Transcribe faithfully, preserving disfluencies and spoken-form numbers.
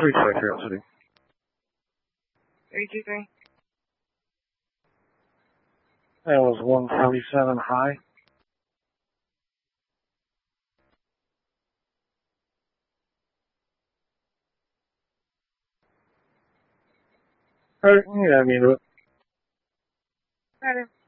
three three, Curiosity. three two three. That was one forty-seven high. Alright, yeah, I mean, Better.